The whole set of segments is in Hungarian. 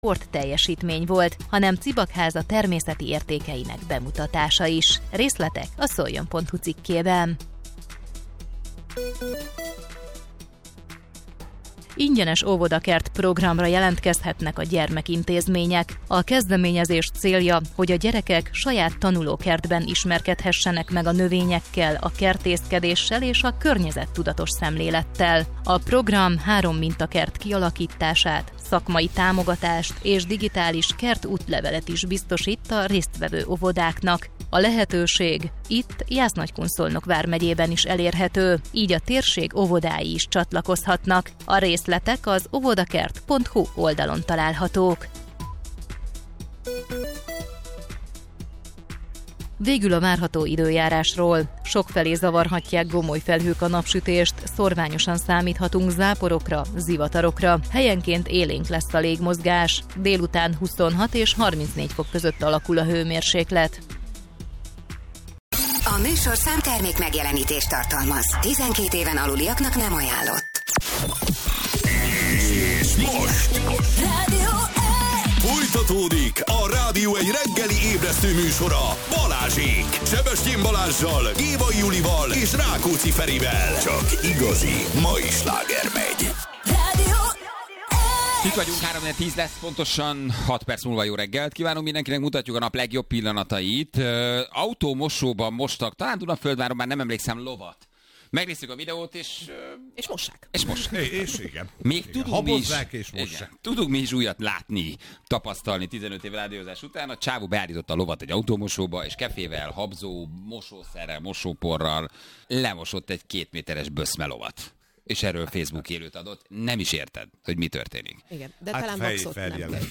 sportteljesítmény volt, hanem Cibakháza természeti értékeinek bemutatása is. Részletek a szoljon.hu cikkében. Ingyenes óvodakert programra jelentkezhetnek a gyermekintézmények. A kezdeményezés célja, hogy a gyerekek saját tanulókertben ismerkedhessenek meg a növényekkel, a kertészkedéssel és a környezettudatos szemlélettel. A program 3 mintakert kialakítását, szakmai támogatást és digitális kertútlevelet is biztosít a résztvevő óvodáknak. A lehetőség itt Jász-Nagykun-Szolnok vármegyében is elérhető, így a térség óvodái is csatlakozhatnak. A részletek az óvodakert.hu oldalon találhatók. Végül a várható időjárásról. Sokfelé zavarhatják gomoly felhők a napsütést, szorványosan számíthatunk záporokra, zivatarokra. Helyenként élénk lesz a légmozgás. Délután 26 és 34 fok között alakul a hőmérséklet. A műsor számtermék megjelenítést tartalmaz. 12 éven aluliaknak nem ajánlott. És most folytatódik a Rádió egy reggeli ébresztő műsora Balázsék. Sebestyén Balázssal, Gévai Julival és Rákóczi Ferivel. Csak igazi mai sláger megy. Itt vagyunk, 3-10 lesz, pontosan 6 perc múlva jó reggelt kívánunk mindenkinek, mutatjuk a nap legjobb pillanatait. Autómosóban mostak, talán Dunaföldváron, már nem emlékszem, lovat. Megnéztük a videót, és mossák. És igen. Még tudunk mi is, és mossák. tudunk mi is újat látni, tapasztalni 15 év rádiózás után. A csávó beállította a lovat egy autómosóba, és kefével, habzó, mosószerrel, mosóporral lemosott egy 2 méteres böszmelovat. És erről Facebook élőt adott. Nem is érted, hogy mi történik. Igen, de talán maxot nem.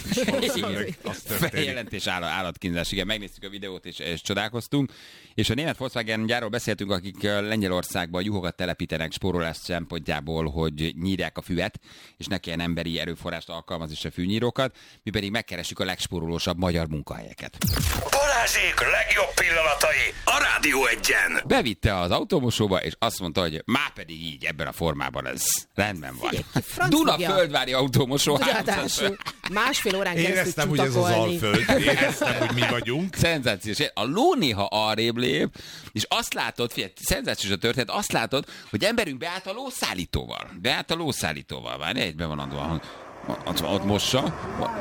Feljelentés, állatkínzás. Igen, megnéztük a videót, és csodálkoztunk. És a német Volkswagen gyárról beszéltünk, akik Lengyelországban juhokat telepítenek spórolás szempontjából, hogy nyírják a füvet, és ne kelljen emberi erőforrást alkalmazni se fűnyírókat. Mi pedig megkeressük a legspórolósabb magyar munkahelyeket. Balázsék legjobb pillanatai a Rádió Egyen. Bevitte az autómosóba, és azt mondta, hogy már pedig így, ebben a formában ez rendben van. Dunaföldvári autómosó. Ráadásul másfél órán keresztül éreztem, hogy ez az Alföld. Éreztem, hogy mi vagyunk. Szenzációs. A ló néha arrébb lép, és azt látod, figyelj, szenzációs a történet, azt látod, hogy emberünk beállt a lószállítóval. Várj, egyben van adva, ott mossa.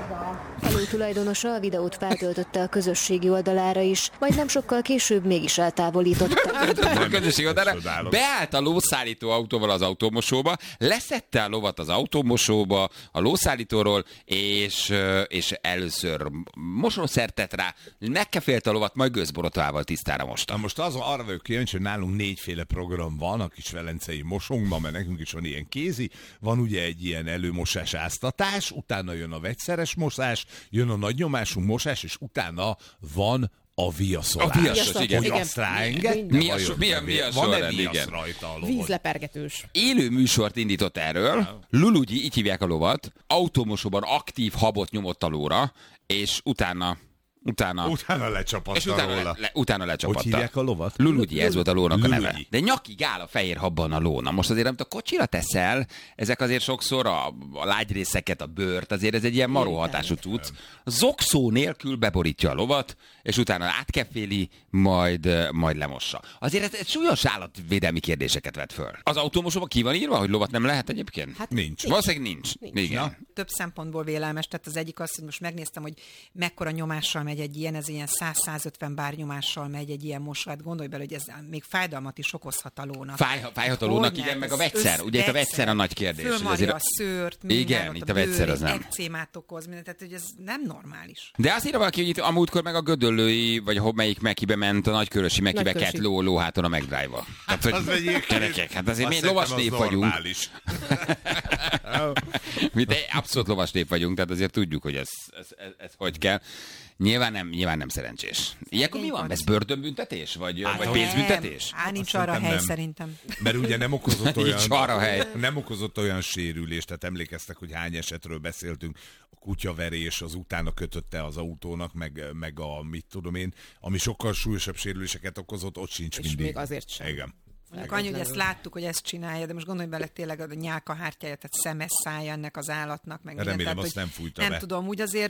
A ló tulajdonosa a videót feltöltötte a közösségi oldalára is, majd nem sokkal később mégis eltávolította. A közösségi oldalára beállt a lószállító autóval az autómosóba, leszette a lovat az autómosóba a lószállítóról, és először mosószert tett rá, megkefélte a lovat, majd gőzborotvával tisztára mosta. Most arra vagyok kíváncsi, hogy nálunk 4 program van a kis velencei mosónkban, mert nekünk is van ilyen kézi, van ugye egy ilyen előmosás áztatás, utána jön a vegyszeres mosás, jön a nagynyomású mosás, és utána van a viaszolás. A viaszos, igen. Hogy azt ráenged? Mi a sorrend, igen. Rajta a lovon? Vízlepergetős. Élő műsort indított erről. Lulugyi, így hívják a lovat, autómosóban aktív habot nyomott a lóra, és utána lecsapatta róla. Utána lecsapatta. Hogy hívják a lovat? Lulugyi, ez volt a lónak a neve. Lulugyi. De nyakig áll a fehér habban a ló. Na most azért, amit a kocsira teszel, ezek azért sokszor a lágyrészeket, a bőrt, azért ez egy ilyen maró hatású cucc. Zokszó nélkül beborítja a lovat, és utána átkeféli, majd lemossa. Azért ez súlyos állatvédelmi kérdéseket vet föl. Az autómosóban ki van írva, hogy lovat nem lehet egyébként? Hát nincs. Valószínűleg nincs. Igen. Több szempontból vélelmes, tehát az egyik az, hogy most megnéztem, hogy mekkora nyomással megy egy ilyen, ez ilyen 100-150 bár nyomással megy egy ilyen mosó. Hát gondolj bele, hogy ez még fájdalmat is okozhat a lónak. Fájhat a lónak, igen, meg a vegyszer. Ugye itt a vegyszer a nagy kérdés. Fölmarja a szőrt, minden, igen, itt a vegyszer az nem. Ekcémát okoz, minden, tehát hogy ez nem normális. De azt írja valaki, hogy itt a múltkor meg a gödöllői, vagy melyik Mekibe ment, a nagykörösi Mekibe kett lóháton a McDrive-val. Hát az gyerekek, hát azért mi lovas nép vagyunk. Mi abszolút lovas nép vagyunk, tehát azért tudjuk, hogy ez hogy kell. Nyilván nem szerencsés. Ilyenkor mi van? Ez börtönbüntetés? Vagy pénzbüntetés? Nincs arra hely szerintem. Mert ugye nem okozott olyan sérülést, tehát emlékeztek, hogy hány esetről beszéltünk, a kutyaverés az utána kötötte az autónak, meg a mit tudom én, ami sokkal súlyosabb sérüléseket okozott, ott sincs és mindig. még azért sem. Igen. Mondjuk annyi, hogy ezt láttuk, hogy ezt csinálja, de most gondolj bele tényleg a nyálka hártyája, tehát szemes szája ennek az állatnak, meg remélem, tehát, azt nem fújta nem be. tudom, úgy azért